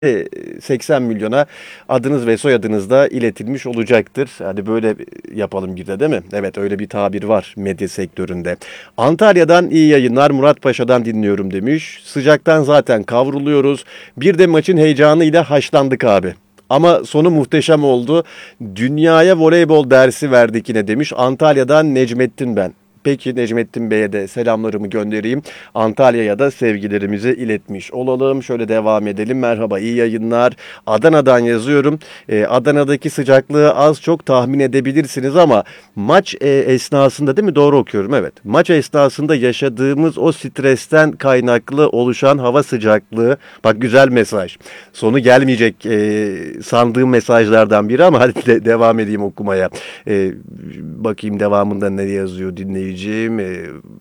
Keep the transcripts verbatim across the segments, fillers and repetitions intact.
e, seksen milyona adınız ve soyadınız da iletilmiş olacaktır. Hadi böyle yapalım bir de, değil mi? Evet, öyle bir tabir var medya sektöründe. Antalya'dan iyi yayınlar, Murat Paşa'dan dinliyorum demiş. Sıcaktan zaten kavruluyoruz. Bir de maçın heyecanıyla haşlandık abi. Ama sonu muhteşem oldu. Dünyaya voleybol dersi verdik yine demiş. Antalya'dan Necmettin ben. Peki, Necmettin Bey'e de selamlarımı göndereyim. Antalya'ya da sevgilerimizi iletmiş olalım. Şöyle devam edelim. Merhaba, iyi yayınlar. Adana'dan yazıyorum. Ee, Adana'daki sıcaklığı az çok tahmin edebilirsiniz ama maç e, esnasında, değil mi? Doğru okuyorum, evet. Maç esnasında yaşadığımız o stresten kaynaklı oluşan hava sıcaklığı. Bak, güzel mesaj. Sonu gelmeyecek e, sandığım mesajlardan biri ama hadi de, devam edeyim okumaya. E, bakayım devamında ne yazıyor dinleyicim. E,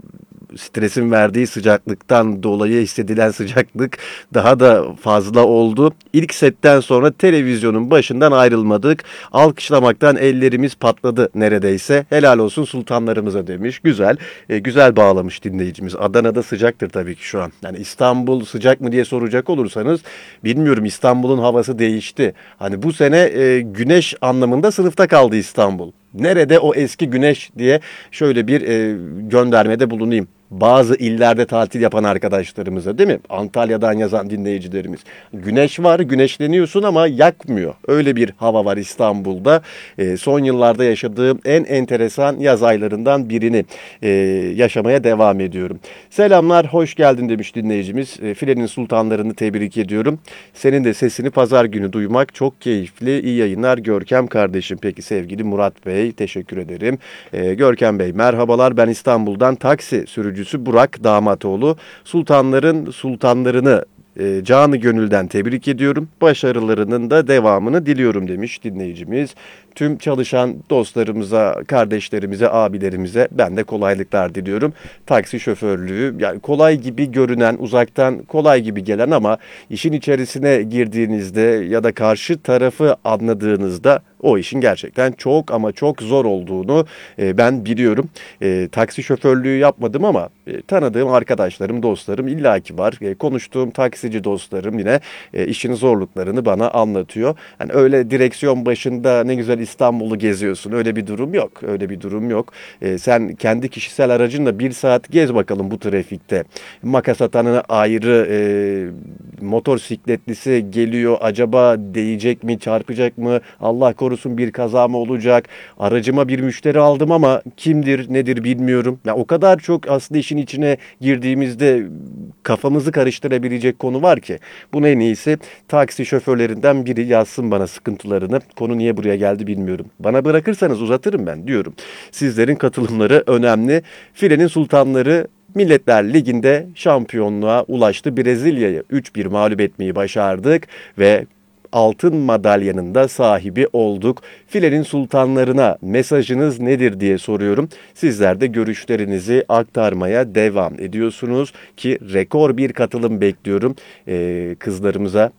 stresin verdiği sıcaklıktan dolayı hissedilen sıcaklık daha da fazla oldu. İlk setten sonra televizyonun başından ayrılmadık. Alkışlamaktan ellerimiz patladı neredeyse. Helal olsun sultanlarımıza demiş. Güzel. E, güzel bağlamış dinleyicimiz. Adana'da sıcaktır tabii ki şu an. Yani İstanbul sıcak mı diye soracak olursanız bilmiyorum, İstanbul'un havası değişti. Hani bu sene e, güneş anlamında sınıfta kaldı İstanbul. Nerede o eski güneş diye şöyle bir e, göndermede bulunayım. Bazı illerde tatil yapan arkadaşlarımıza, değil mi? Antalya'dan yazan dinleyicilerimiz. Güneş var, güneşleniyorsun ama yakmıyor. Öyle bir hava var İstanbul'da. E, son yıllarda yaşadığım en enteresan yaz aylarından birini e, yaşamaya devam ediyorum. Selamlar, hoş geldin demiş dinleyicimiz. E, Filenin sultanlarını tebrik ediyorum. Senin de sesini pazar günü duymak çok keyifli. İyi yayınlar Görkem kardeşim. Peki sevgili Murat Bey, teşekkür ederim. E, Görkem Bey merhabalar, ben İstanbul'dan taksi sürücüsü Burak Damatoğlu. Sultanların sultanlarını e, canı gönülden tebrik ediyorum. Başarılarının da devamını diliyorum demiş dinleyicimiz. Tüm çalışan dostlarımıza, kardeşlerimize, abilerimize ben de kolaylıklar diliyorum. Taksi şoförlüğü yani kolay gibi görünen, uzaktan kolay gibi gelen ama işin içerisine girdiğinizde ya da karşı tarafı anladığınızda o işin gerçekten çok ama çok zor olduğunu e, ben biliyorum. E, taksi şoförlüğü yapmadım ama e, tanıdığım arkadaşlarım, dostlarım illaki var. E, konuştuğum taksici dostlarım yine e, işin zorluklarını bana anlatıyor. Yani öyle direksiyon başında ne güzel İstanbul'u geziyorsun. Öyle bir durum yok. Öyle bir durum yok. E, sen kendi kişisel aracınla bir saat gez bakalım bu trafikte. Makas atanına ayrı, e, motosikletlisi geliyor. Acaba değecek mi, çarpacak mı? Allah korusun, bir kaza mı olacak? Aracıma bir müşteri aldım ama kimdir, nedir bilmiyorum. Ya o kadar çok aslında işin içine girdiğimizde kafamızı karıştırabilecek konu var ki. Bunu en iyisi taksi şoförlerinden biri yazsın bana sıkıntılarını. Konu niye buraya geldi bilmiyorum. Bana bırakırsanız uzatırım ben diyorum. Sizlerin katılımları önemli. Filenin sultanları Milletler Ligi'nde şampiyonluğa ulaştı. Brezilya'yı üç bir mağlup etmeyi başardık ve altın madalyanın da sahibi olduk. Filenin sultanlarına mesajınız nedir diye soruyorum. Sizler de görüşlerinizi aktarmaya devam ediyorsunuz ki rekor bir katılım bekliyorum. Ee, kızlarımıza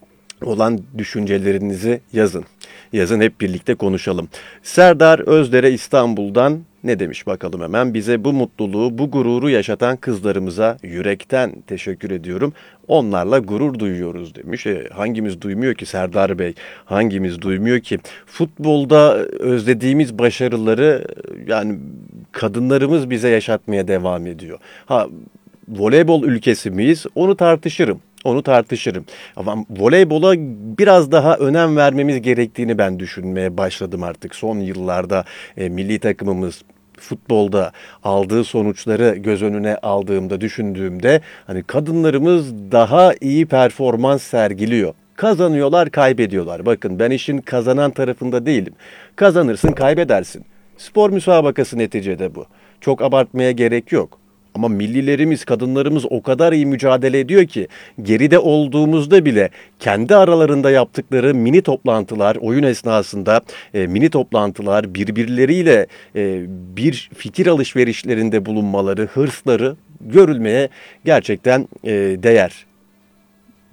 olan düşüncelerinizi yazın. Yazın, hep birlikte konuşalım. Serdar Özdere İstanbul'dan ne demiş bakalım hemen. Bize bu mutluluğu, bu gururu yaşatan kızlarımıza yürekten teşekkür ediyorum. Onlarla gurur duyuyoruz demiş. E, hangimiz duymuyor ki Serdar Bey? Hangimiz duymuyor ki? Futbolda özlediğimiz başarıları yani kadınlarımız bize yaşatmaya devam ediyor. Ha, voleybol ülkesi miyiz? Onu tartışırım. Onu tartışırım. Ama voleybola biraz daha önem vermemiz gerektiğini ben düşünmeye başladım artık. Son yıllarda e, milli takımımız futbolda aldığı sonuçları göz önüne aldığımda, düşündüğümde hani kadınlarımız daha iyi performans sergiliyor. Kazanıyorlar, kaybediyorlar. Bakın, ben işin kazanan tarafında değilim. Kazanırsın, kaybedersin. Spor müsabakası neticede bu. Çok abartmaya gerek yok. Ama millilerimiz, kadınlarımız o kadar iyi mücadele ediyor ki geride olduğumuzda bile kendi aralarında yaptıkları mini toplantılar, oyun esnasında e, mini toplantılar, birbirleriyle e, bir fikir alışverişlerinde bulunmaları, hırsları görülmeye gerçekten e, değer.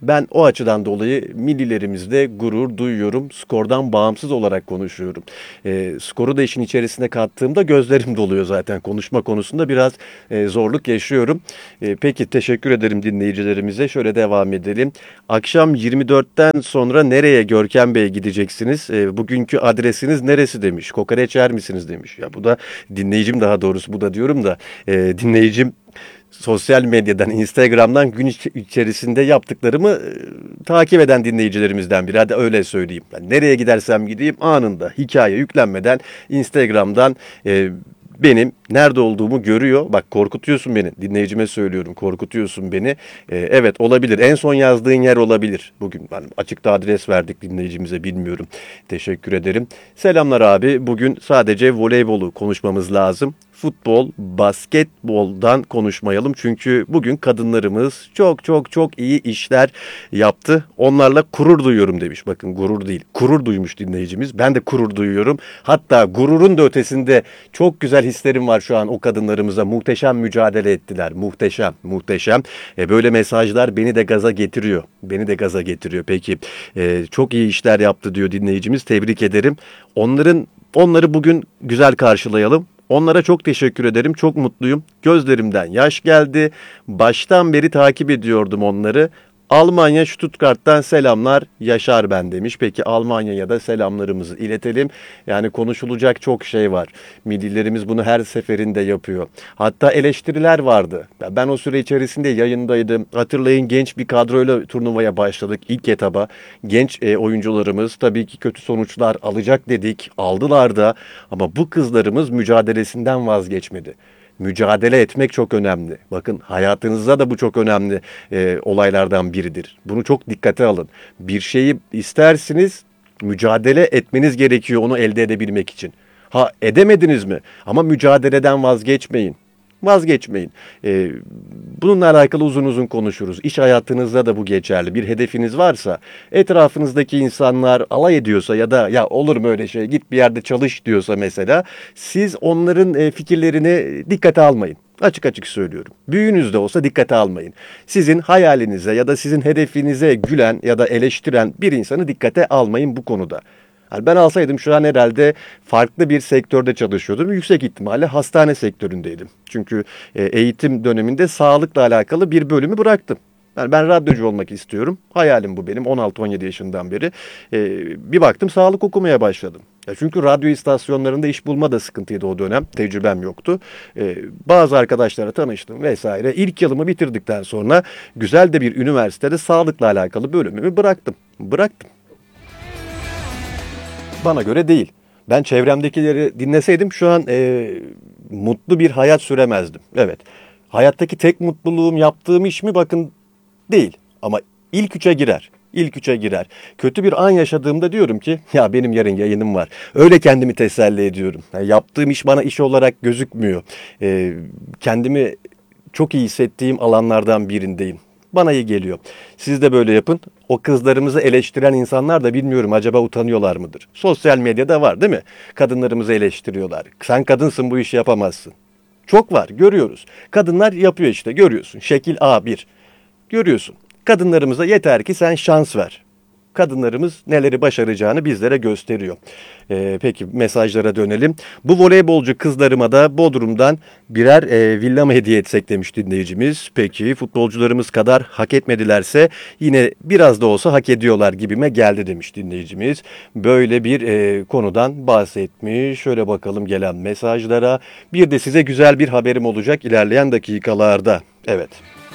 Ben o açıdan dolayı millilerimizde gurur duyuyorum. Skordan bağımsız olarak konuşuyorum. E, skoru da işin içerisine kattığımda gözlerim doluyor zaten. Konuşma konusunda biraz e, zorluk yaşıyorum. E, peki teşekkür ederim dinleyicilerimize. Şöyle devam edelim. Akşam yirmi dörtten sonra nereye Görkem Bey gideceksiniz? E, bugünkü adresiniz neresi demiş. Kokoreç yer misiniz demiş. Ya bu da dinleyicim, daha doğrusu bu da diyorum da e, dinleyicim sosyal medyadan, Instagram'dan gün içerisinde yaptıklarımı e, takip eden dinleyicilerimizden biri. Hadi öyle söyleyeyim. Ben nereye gidersem gideyim anında hikaye yüklenmeden Instagram'dan e, benim nerede olduğumu görüyor. Bak korkutuyorsun beni. Dinleyicime söylüyorum. Korkutuyorsun beni. Ee, evet olabilir. En son yazdığın yer olabilir. Bugün ben açıkta adres verdik dinleyicimize, bilmiyorum. Teşekkür ederim. Selamlar abi. Bugün sadece voleybolu konuşmamız lazım. Futbol, basketboldan konuşmayalım. Çünkü bugün kadınlarımız çok çok çok iyi işler yaptı. Onlarla gurur duyuyorum demiş. Bakın gurur değil, gurur duymuş dinleyicimiz. Ben de gurur duyuyorum. Hatta gururun da ötesinde çok güzel hislerim var şu an o kadınlarımıza. Muhteşem mücadele ettiler. Muhteşem, muhteşem. E, böyle mesajlar beni de gaza getiriyor. Beni de gaza getiriyor. Peki e, çok iyi işler yaptı diyor dinleyicimiz. Tebrik ederim. Onların onları bugün güzel karşılayalım. Onlara çok teşekkür ederim. Çok mutluyum. Gözlerimden yaş geldi. Baştan beri takip ediyordum onları. Almanya Stuttgart'tan selamlar, Yaşar ben demiş. Peki Almanya'ya da selamlarımızı iletelim. Yani konuşulacak çok şey var. Millilerimiz bunu her seferinde yapıyor. Hatta eleştiriler vardı. Ben o süre içerisinde yayındaydım. Hatırlayın, genç bir kadroyla turnuvaya başladık ilk etaba. Genç e, oyuncularımız tabii ki kötü sonuçlar alacak dedik. Aldılar da, ama bu kızlarımız mücadelesinden vazgeçmedi. Mücadele etmek çok önemli. Bakın hayatınızda da bu çok önemli e, olaylardan biridir. Bunu çok dikkate alın. Bir şeyi istersiniz, mücadele etmeniz gerekiyor onu elde edebilmek için. Ha edemediniz mi? Ama mücadeleden vazgeçmeyin. Vazgeçmeyin. Ee, bununla alakalı uzun uzun konuşuruz. İş hayatınızda da bu geçerli. Bir hedefiniz varsa, etrafınızdaki insanlar alay ediyorsa ya da ya olur mu öyle şey, git bir yerde çalış diyorsa mesela, siz onların e, fikirlerini dikkate almayın. Açık açık söylüyorum. Büyüğünüz de olsa dikkate almayın. Sizin hayalinize ya da sizin hedefinize gülen ya da eleştiren bir insanı dikkate almayın bu konuda. Yani ben alsaydım şu an herhalde farklı bir sektörde çalışıyordum. Yüksek ihtimalle hastane sektöründeydim. Çünkü e, eğitim döneminde sağlıkla alakalı bir bölümü bıraktım. Yani ben radyocu olmak istiyorum. Hayalim bu benim on altı on yedi yaşından beri. E, bir baktım sağlık okumaya başladım. Ya çünkü radyo istasyonlarında iş bulma da sıkıntıydı o dönem. Tecrübem yoktu. E, bazı arkadaşlara tanıştım vesaire. İlk yılımı bitirdikten sonra güzel de bir üniversitede sağlıkla alakalı bölümümü bıraktım. Bıraktım. Bana göre değil. Ben çevremdekileri dinleseydim şu an e, mutlu bir hayat süremezdim. Evet. Hayattaki tek mutluluğum yaptığım iş mi? Bakın değil. Ama ilk üçe girer. İlk üçe girer. Kötü bir an yaşadığımda diyorum ki ya benim yarın yayınım var. Öyle kendimi teselli ediyorum. Yani yaptığım iş bana iş olarak gözükmüyor. E, kendimi çok iyi hissettiğim alanlardan birindeyim. Bana iyi geliyor. Siz de böyle yapın. O kızlarımızı eleştiren insanlar da bilmiyorum acaba utanıyorlar mıdır? Sosyal medyada var değil mi? Kadınlarımızı eleştiriyorlar. Sen kadınsın, bu işi yapamazsın. Çok var, görüyoruz. Kadınlar yapıyor işte, görüyorsun. Şekil A bir. Görüyorsun. Kadınlarımıza yeter ki sen şans ver. Kadınlarımız neleri başaracağını bizlere gösteriyor. Ee, peki mesajlara dönelim. Bu voleybolcu kızlarıma da Bodrum'dan birer e, villa mı hediye etsek demiş dinleyicimiz. Peki futbolcularımız kadar hak etmedilerse yine biraz da olsa hak ediyorlar gibime geldi demiş dinleyicimiz. Böyle bir e, konudan bahsetmiş. Şöyle bakalım gelen mesajlara. Bir de size güzel bir haberim olacak ilerleyen dakikalarda. Evet.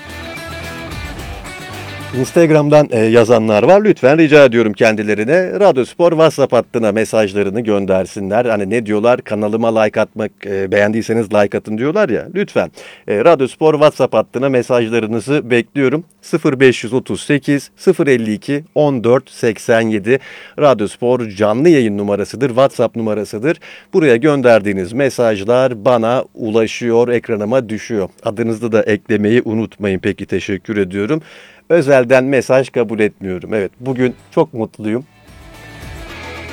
Instagram'dan e, yazanlar var. Lütfen rica ediyorum kendilerine Radyospor WhatsApp hattına mesajlarını göndersinler. Hani ne diyorlar? Kanalıma like atmak, e, beğendiyseniz like atın diyorlar ya. Lütfen e, Radyospor WhatsApp hattına mesajlarınızı bekliyorum. sıfır beş otuz sekiz sıfır elli iki on dört seksen yedi Radyospor canlı yayın numarasıdır. WhatsApp numarasıdır. Buraya gönderdiğiniz mesajlar bana ulaşıyor, ekranıma düşüyor. Adınızı da eklemeyi unutmayın. Peki teşekkür ediyorum. Özelden mesaj kabul etmiyorum. Evet, bugün çok mutluyum.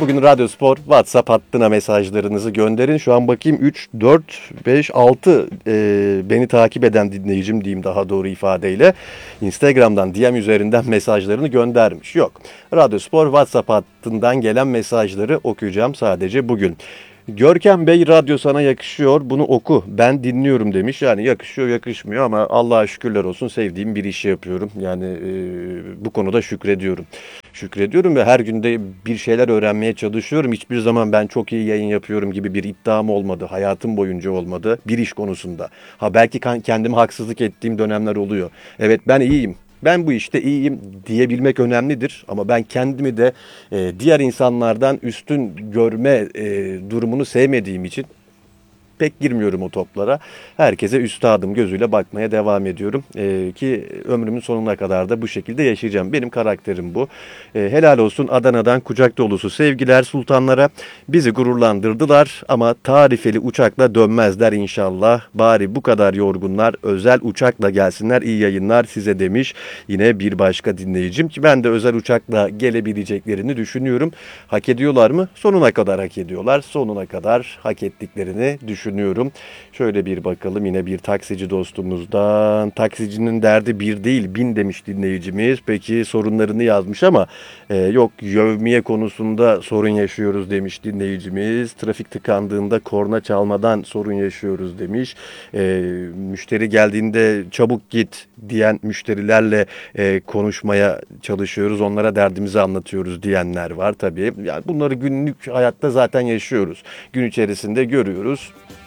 Bugün Radyo Spor WhatsApp hattına mesajlarınızı gönderin. Şu an bakayım üç, dört, beş, altı e, beni takip eden dinleyicim diyeyim daha doğru ifadeyle. Instagram'dan D M üzerinden mesajlarını göndermiş. Yok. Radyo Spor WhatsApp hattından gelen mesajları okuyacağım sadece bugün. Görkem Bey, radyo sana yakışıyor, bunu oku, ben dinliyorum demiş. Yani yakışıyor yakışmıyor ama Allah'a şükürler olsun sevdiğim bir işi yapıyorum. Yani e, bu konuda şükrediyorum. Şükrediyorum ve her günde bir şeyler öğrenmeye çalışıyorum. Hiçbir zaman ben çok iyi yayın yapıyorum gibi bir iddiam olmadı. Hayatım boyunca olmadı bir iş konusunda. Ha belki kendime haksızlık ettiğim dönemler oluyor. Evet ben iyiyim. Ben bu işte iyiyim diyebilmek önemlidir ama ben kendimi de e, diğer insanlardan üstün görme e, durumunu sevmediğim için pek girmiyorum o toplara. Herkese üstadım gözüyle bakmaya devam ediyorum. Ee, ki ömrümün sonuna kadar da bu şekilde yaşayacağım. Benim karakterim bu. Ee, helal olsun Adana'dan kucak dolusu sevgiler sultanlara. Bizi gururlandırdılar ama tarifeli uçakla dönmezler inşallah. Bari bu kadar yorgunlar özel uçakla gelsinler. İyi yayınlar size demiş. Yine bir başka dinleyicim ki ben de özel uçakla gelebileceklerini düşünüyorum. Hak ediyorlar mı? Sonuna kadar hak ediyorlar. Sonuna kadar hak ettiklerini düşünüyorum. Şöyle bir bakalım yine bir taksici dostumuzdan. Taksicinin derdi bir değil bin demiş dinleyicimiz. Peki sorunlarını yazmış ama e, yok yevmiye konusunda sorun yaşıyoruz demiş dinleyicimiz. Trafik tıkandığında korna çalmadan sorun yaşıyoruz demiş. E, müşteri geldiğinde çabuk git diyen müşterilerle e, konuşmaya çalışıyoruz. Onlara derdimizi anlatıyoruz diyenler var tabii. Yani bunları günlük hayatta zaten yaşıyoruz. Gün içerisinde görüyoruz.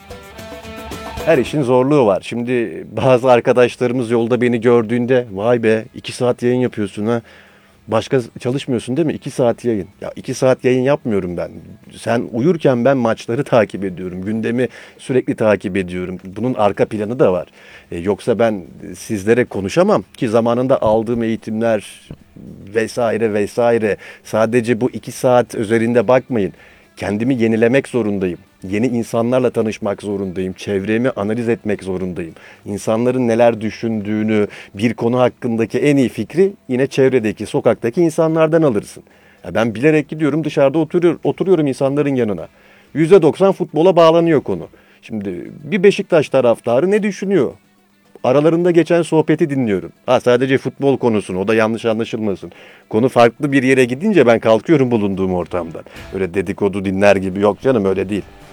Her işin zorluğu var. Şimdi bazı arkadaşlarımız yolda beni gördüğünde vay be iki saat yayın yapıyorsun ha. Başka çalışmıyorsun değil mi? iki saat yayın. Ya iki saat yayın yapmıyorum ben. Sen uyurken ben maçları takip ediyorum. Gündemi sürekli takip ediyorum. Bunun arka planı da var. E, yoksa ben sizlere konuşamam ki zamanında aldığım eğitimler vesaire vesaire. Sadece bu iki saat üzerinde bakmayın. Kendimi yenilemek zorundayım. Yeni insanlarla tanışmak zorundayım. Çevremi analiz etmek zorundayım. İnsanların neler düşündüğünü, bir konu hakkındaki en iyi fikri yine çevredeki, sokaktaki insanlardan alırsın. Ya ben bilerek gidiyorum dışarıda oturuyor, oturuyorum insanların yanına. yüzde doksan futbola bağlanıyor konu. Şimdi bir Beşiktaş taraftarı ne düşünüyor? Aralarında geçen sohbeti dinliyorum. Ha sadece futbol konusunu, o da yanlış anlaşılmasın. Konu farklı bir yere gidince ben kalkıyorum bulunduğum ortamdan. Öyle dedikodu dinler gibi yok canım öyle değil.